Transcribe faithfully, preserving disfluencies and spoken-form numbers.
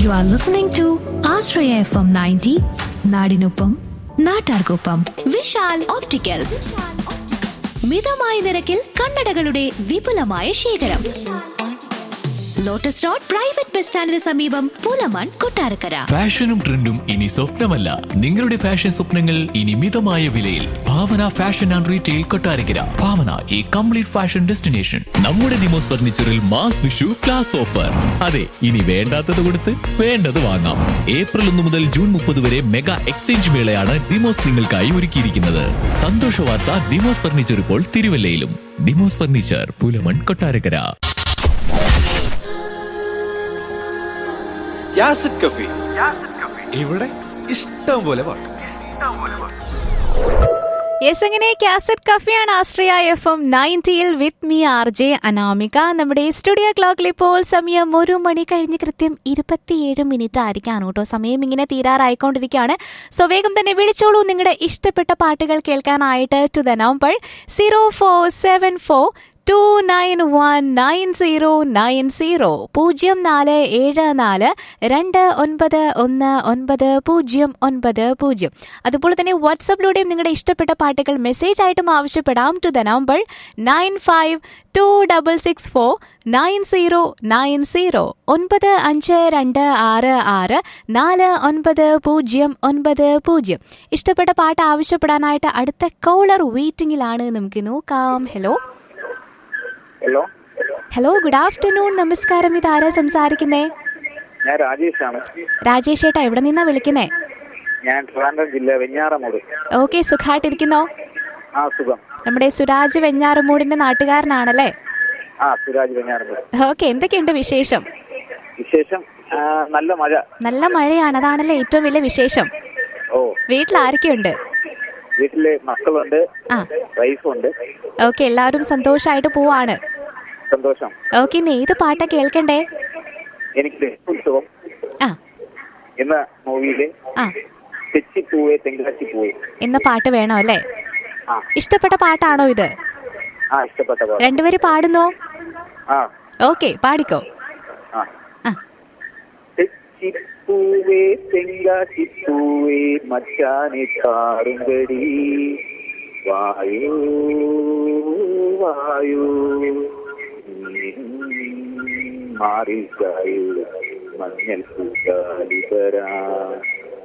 You are listening to Ashraya F M ninety, നാടിനൊപ്പം നാട്ടാർക്കൊപ്പം. Vishal opticals, മിതമായ നിരക്കിൽ കണ്ണടകളുടെ വിപുലമായ ശേഖരം. ലോട്ടസ് റോഡ് പ്രൈവറ്റ് ബസ് സ്റ്റാൻഡിന് സമീപം, പൂലമാൻ, കൊട്ടാരക്കര. ഫാഷനും ട്രെൻഡും ഇനി സ്വപ്നമല്ല, നിങ്ങളുടെ ഫാഷൻ സ്വപ്നങ്ങൾ ഇനി മിതമായ വിലയിൽ. ഭാവന ഫാഷൻ ആൻഡ് റീറ്റെയിൽ, കൊട്ടാരക്കര. ഭാവന, ഈ കംപ്ലീറ്റ് ഫാഷൻ ഡെസ്റ്റിനേഷൻ. നമ്മുടെ Demos ഫർണിച്ചറിൽ mass Vishu class offer. അതെ, ഇനി വേണ്ടാത്തത് കൊടുത്ത് വേണ്ടത് വാങ്ങാം. ഏപ്രിൽ ഒന്ന് മുതൽ ജൂൺ മുപ്പത് വരെ മെഗാ എക്സ്ചേഞ്ച് മേളയാണ് ദിമോസ് നിങ്ങൾക്കായി ഒരുക്കിയിരിക്കുന്നത്. സന്തോഷ വാർത്ത, ദിമോസ് ഫർണിച്ചർ ഇപ്പോൾ തിരുവല്ലയിലും. ദിമോസ് ഫർണിച്ചർ, പൂലമൺ, കൊട്ടാരക്കര. യാസിഡ് കഫി, ഇവിടെ ഇഷ്ടം പോലെ പാട്ട്. യെസ്, അങ്ങനെ cassette കഫിയാണ് Ashraya F M നയൻറ്റിയിൽ with me R J Anamika. നമ്മുടെ സ്റ്റുഡിയോ ക്ലോക്കിൽ ഇപ്പോൾ സമയം ഒരു മണി കഴിഞ്ഞ് കൃത്യം ഇരുപത്തിയേഴ് മിനിറ്റ് ആയിരിക്കാണ് കേട്ടോ. സമയം ഇങ്ങനെ തീരാറായിക്കൊണ്ടിരിക്കുകയാണ്. സോ വേഗം തന്നെ വിളിച്ചോളൂ നിങ്ങളുടെ ഇഷ്ടപ്പെട്ട പാട്ടുകൾ കേൾക്കാനായിട്ട് to the number zero four seven four to nine one nine zero nine zero പൂജ്യം നാല് ഏഴ് നാല് രണ്ട് ഒൻപത് ഒന്ന് ഒൻപത് പൂജ്യം ഒൻപത് പൂജ്യം. അതുപോലെ തന്നെ വാട്സപ്പിലൂടെയും നിങ്ങളുടെ ഇഷ്ടപ്പെട്ട പാട്ടുകൾ മെസ്സേജ് ആയിട്ടും ആവശ്യപ്പെടാം to the number nine five to double six four nine zero nine zero ഒൻപത് അഞ്ച് രണ്ട് ആറ് ആറ് നാല് ഒൻപത് പൂജ്യം ഒൻപത് പൂജ്യം. ഇഷ്ടപ്പെട്ട പാട്ട് ആവശ്യപ്പെടാനായിട്ട് അടുത്ത കോളർ വെയിറ്റിംഗിലാണ്. നമുക്ക് നോക്കാം. Hello hello hello good afternoon. നമസ്കാരം. ഇത് ആരാ സംസാരിക്കുന്നേ? ഞാൻ രാജേഷാണ്. രാജേഷ് ഏട്ടാ, എവിടെ നിന്നാ വിളിക്കുന്നേ? ഞാൻ ട്രിവാൻഡ്രം ജില്ല, വെഞ്ഞാറമൂട്. ഓക്കെ, സുഖമായിട്ടിരിക്കുന്നോ? ആ, സുഖം. നമ്മുടെ സുരാജ് വെഞ്ഞാറമൂടിന്റെ നാട്ടുകാരനാണല്ലേ? ആ, സുരാജ് വെഞ്ഞാറമൂട്. ഓക്കെ, എന്തൊക്കെയുണ്ട് വിശേഷം? വിശേഷം നല്ല മഴ. നല്ല മഴയാണ്, അതാണല്ലേ ഏറ്റവും വലിയ വിശേഷം. ഓ, വീട്ടിൽ ആരൊക്കെയുണ്ട്? വീട്ടില് മക്കളുണ്ട്, ആ, വൈഫുണ്ട്. ഓക്കെ, എല്ലാവരും സന്തോഷമായിട്ട് പോവാണ്. സന്തോഷം. ഓക്കെ, ഇന്ന് ഏത് പാട്ടാ കേൾക്കണ്ടേ? എനിക്ക് ഉത്സവം ആ എന്ന മൂവിയില് ആ തെച്ചിപ്പൂവേ തെങ്കാച്ചി പൂവേ എന്ന പാട്ട് വേണോ അല്ലേ? ആ, ഇഷ്ടപ്പെട്ട പാട്ടാണോ ഇത്? ആ, ഇഷ്ടപ്പെട്ട പാട്ട്. രണ്ടുപേരും പാടുന്നോ? ആ, ഓക്കെ, പാടിക്കോ. ആ. ആ, തെച്ചിപ്പൂവേ തെങ്കാച്ചിപ്പൂവേ മച്ചാനെ കാറുംകടി വായു വായു മാറിക്കായു മഞ്ഞൾ പൂക്കാലിതരാ